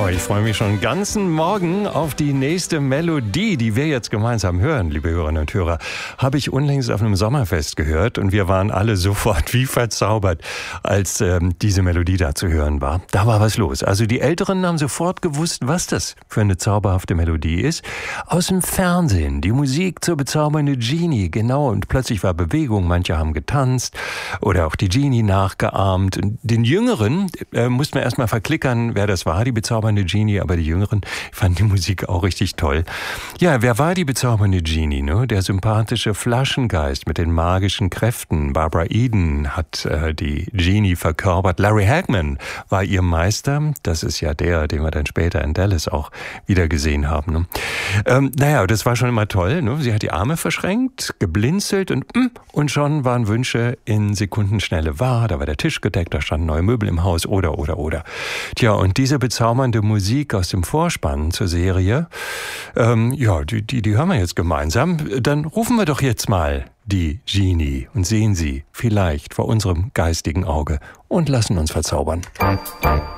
ich freue mich schon einen ganzen Morgen auf die nächste Melodie, die wir jetzt gemeinsam hören, liebe Hörerinnen und Hörer. Habe ich unlängst auf einem Sommerfest gehört und wir waren alle sofort wie verzaubert, als diese Melodie da zu hören war. Da war was los. Also die Älteren haben sofort gewusst, was das für eine zauberhafte Melodie ist. Aus dem Fernsehen, die Musik zur bezaubernden Genie, genau. Und plötzlich war Bewegung, manche haben getanzt oder auch die Genie nachgeahmt. Und den Jüngeren mussten wir erstmal verklickern, wer das war, die bezaubernde Genie, aber die Jüngeren fanden die Musik auch richtig toll. Ja, wer war die bezaubernde Genie? Ne? Der sympathische Flaschengeist mit den magischen Kräften. Barbara Eden hat die Genie verkörpert. Larry Hagman war ihr Meister. Das ist ja der, den wir dann später in Dallas auch wieder gesehen haben. Ne? Naja, das war schon immer toll. Ne? Sie hat die Arme verschränkt, geblinzelt und schon waren Wünsche in Sekundenschnelle wahr. Da war der Tisch gedeckt, da standen neue Möbel im Haus oder. Tja, und diese bezaubernde Musik aus dem Vorspann zur Serie, die hören wir jetzt gemeinsam. Dann rufen wir doch jetzt mal die Genie und sehen sie vielleicht vor unserem geistigen Auge und lassen uns verzaubern.